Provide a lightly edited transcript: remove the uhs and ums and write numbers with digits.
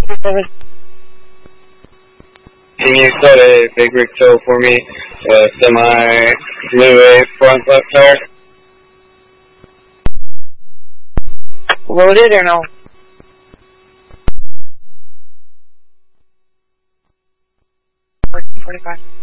Can you set a big rig tow for me? Semi blue A front left tire. Loaded or no? $14.45.